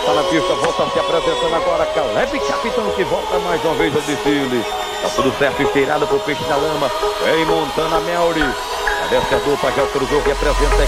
Está na pista, volta se apresentando agora. Caleb Capitão que volta mais uma vez ao desfile. Tá tudo certo, esteirado pro peixe na lama. Vem montando a Melry. A descedor, Pajal cruzou, representa.